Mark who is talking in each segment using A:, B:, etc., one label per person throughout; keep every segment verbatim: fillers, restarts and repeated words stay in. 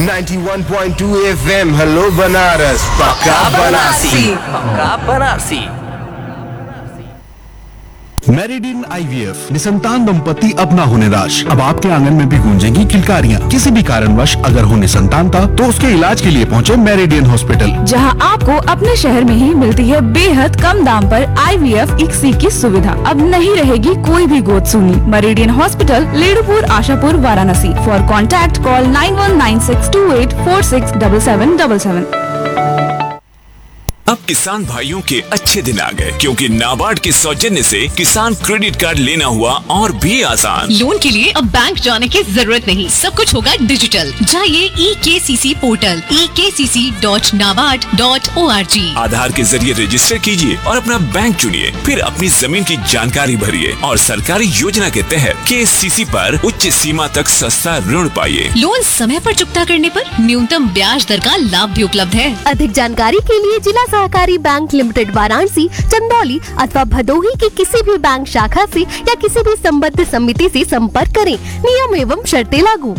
A: Ninety one point two F M hello Banaras, पक्का बनारसी,
B: पक्का Banarasi.
C: Meridian IVF निसंतान दंपति अब ना हो निराश। अब आपके आंगन में भी गूंजेंगी किलकारियां। किसी भी कारणवश अगर हो निसंतानता तो उसके इलाज के लिए पहुंचे मेरिडियन हॉस्पिटल,
D: जहां आपको अपने शहर में ही मिलती है बेहद कम दाम पर आईवीएफ इक्सी की सुविधा। अब नहीं रहेगी कोई भी गोद सुनी। Meridian hospital, लेडुपुर, Ashapur, Varanasi. For contact call nine one nine six to eight four six double seven double seven.
E: अब किसान भाइयों के अच्छे दिन आ गए, क्योंकि नाबार्ड के सौजन्य से किसान क्रेडिट कार्ड लेना हुआ और भी आसान।
F: लोन के लिए अब बैंक जाने की जरूरत नहीं, सब कुछ होगा डिजिटल। जाइए ई के सी सी पोर्टल ई के सी C dot NABARD dot O R G.
E: आधार के जरिए रजिस्टर कीजिए और अपना बैंक चुनिए, फिर अपनी जमीन की जानकारी भरिए और सरकारी योजना के तहत के सी सी पर उच्च सीमा तक सस्ता ऋण पाइए।
F: लोन समय पर चुकता करने पर न्यूनतम ब्याज दर का लाभ भी उपलब्ध है।
G: अधिक जानकारी के लिए जिला सहकारी बैंक लिमिटेड वाराणसी, चंदौली अथवा भदोही की किसी भी बैंक शाखा से या किसी भी संबद्ध समिति से संपर्क करें। नियम एवं शर्तें लागू।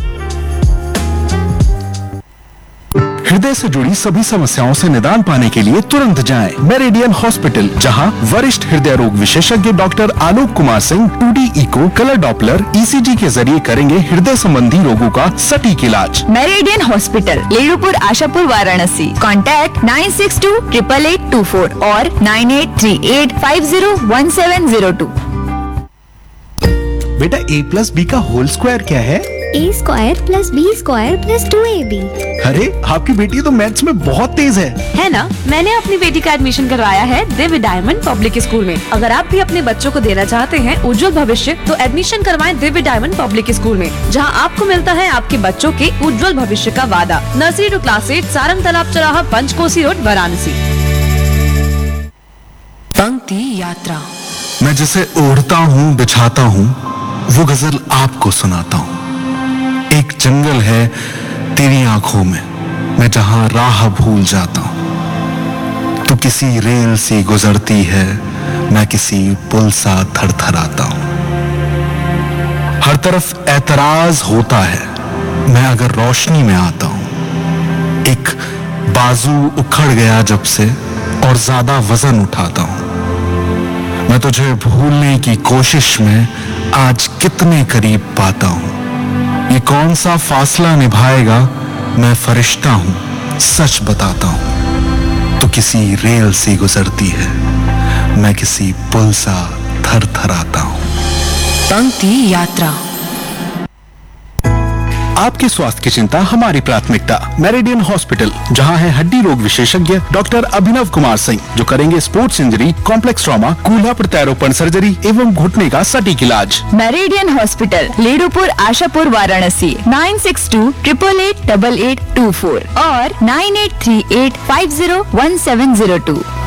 C: हृदय से जुड़ी सभी समस्याओं से निदान पाने के लिए तुरंत जाएं मेरिडियन हॉस्पिटल, जहां वरिष्ठ हृदय रोग विशेषज्ञ doctor Alok Kumar Singh to D echo, colour Doppler, ECG के जरिए करेंगे हृदय संबंधी रोगों का सटीक इलाज।
D: Meridian hospital, लेडुपुर, Ashapur, Varanasi. Contact nine six to triple eight to four और nine eight three eight five zero one seven zero to.
C: बेटा ए प्लस बी का होल स्क्वायर क्या है?
G: ए square plus B square plus two A B.
C: अरे आपकी बेटी तो maths में बहुत तेज है।
D: है ना? मैंने अपनी बेटी का एडमिशन करवाया है दिव्य डायमंड पब्लिक स्कूल में। अगर आप भी अपने बच्चों को देना चाहते हैं उज्जवल भविष्य, तो एडमिशन करवाएं दिव्य डायमंड पब्लिक स्कूल में, जहां आपको मिलता है आपके बच्चों के उज्जवल भविष्य का वादा। Nursery to class eight, Sarang तालाब चौराहा, पंचकोसी रोड, वाराणसी।
F: पंक्ति यात्रा।
C: मैं जिसे ओढ़ता हूँ, बिछाता हूँ, वो गजल आपको सुनाता हूँ। एक जंगल है तेरी आंखों में, मैं जहां राह भूल जाता हूं। तू किसी रेल सी गुजरती है, मैं किसी पुल सा थरथराता हूं। हर तरफ ऐतराज होता है, मैं अगर रोशनी में आता हूं। एक बाजू उखड़ गया जब से और ज्यादा वजन उठाता हूं। मैं तुझे भूलने की कोशिश में आज कितने करीब पाता हूं। ये कौन सा फासला निभाएगा, मैं फरिश्ता हूं, सच बताता हूं। तो किसी रेल से गुजरती है, मैं किसी पुल सा थरथराता हूं।
F: पंक्ति यात्रा।
C: आपके स्वास्थ्य की चिंता हमारी प्राथमिकता। मेरिडियन हॉस्पिटल, जहां है हड्डी रोग विशेषज्ञ डॉक्टर अभिनव कुमार सिंह, जो करेंगे स्पोर्ट्स इंजरी, कॉम्प्लेक्स ट्रॉमा, कूल्हा प्रत्यारोपण सर्जरी एवं घुटने का सटीक इलाज।
D: Meridian hospital, लेडुपुर, Ashapur, Varanasi. Nine six to triple eight double eight to four और nine eight three eight five zero one seven zero to.